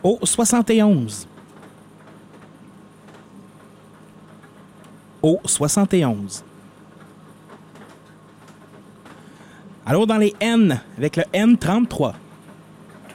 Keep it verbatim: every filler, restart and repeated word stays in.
Au soixante et onze. Au soixante et onze. Allô, dans les N, avec le N trente-trois.